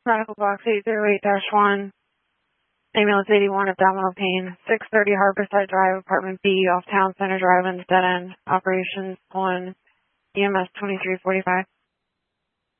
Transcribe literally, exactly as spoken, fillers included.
Medical box eight zero eight dash one. Ambulance eighty-one, abdominal pain. six thirty Harborside Drive, apartment B, off Town Center Drive, and dead end. Operations one, E M S twenty-three forty-five.